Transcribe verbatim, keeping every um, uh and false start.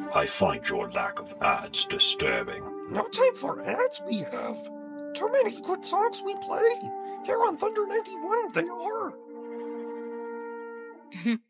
I find your lack of ads disturbing. No time for ads we have. Too many good songs we play. Here on Thunder ninety-one they are.